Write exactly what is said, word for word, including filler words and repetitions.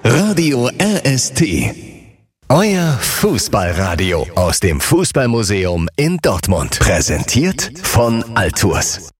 Radio R S T. Euer Fußballradio aus dem Fußballmuseum in Dortmund. Präsentiert von Altours.